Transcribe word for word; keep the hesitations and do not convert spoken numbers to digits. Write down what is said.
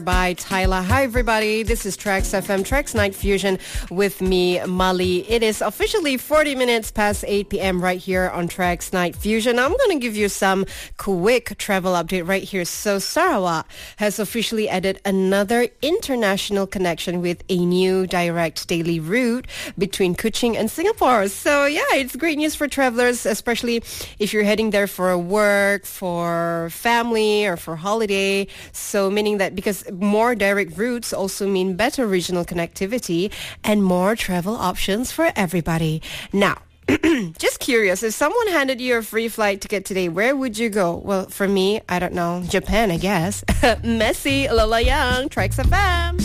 By Tyler. Hi everybody, this is Trax F M, Trax Night Fusion with me, Mali. It is officially forty minutes past eight p.m. right here on Trax Night Fusion. I'm going to give you some quick travel update right here. So Sarawak has officially added another international connection with a new direct daily route between Kuching and Singapore. So yeah, it's great news for travelers, especially if you're heading there for work, for family, or for holiday. So meaning that because more direct routes also mean better regional connectivity and more travel options for everybody. Now, just curious, if someone handed you a free flight ticket today, where would you go? Well, for me, I don't know, Japan, I guess. Messi, Lola Young, Trax F M.